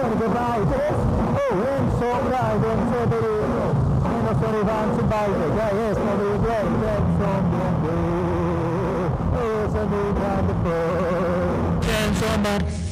devices. Oh, en somrar, den sätter du. En och så är det varmt så bajde. Jag är snart i grej, den som den blir. Och så nu kan det få. Den som